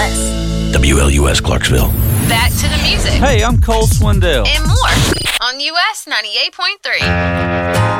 WLS. WLUS Clarksville. Back to the music. Hey, I'm Cole Swindell. And more on US 98.3.